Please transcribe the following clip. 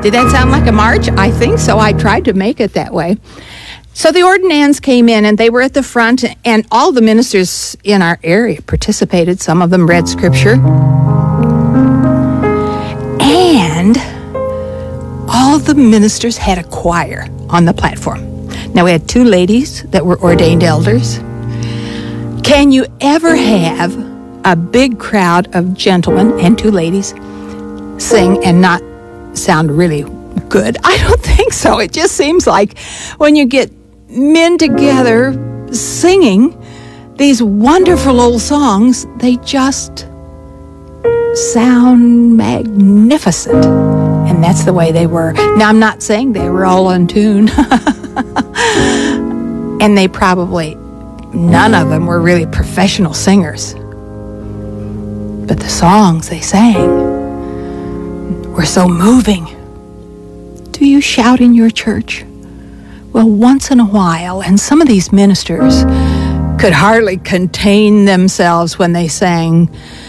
Did that sound like a march? I think so. I tried to make it that way. So the ordinands came in, and they were at the front, and all the ministers in our area participated. Some of them read scripture. And all the ministers had a choir on the platform. Now, we had 2 ladies that were ordained elders. Can you ever have a big crowd of gentlemen and 2 ladies sing and not sound really good? I don't think so. It just seems like when you get men together singing these wonderful old songs, they just sound magnificent. And that's the way they were. Now, I'm not saying they were all in tune. And they probably, none of them were really professional singers. But the songs they sang were so moving. Do you shout in your church? Well, once in a while, and some of these ministers could hardly contain themselves when they sang,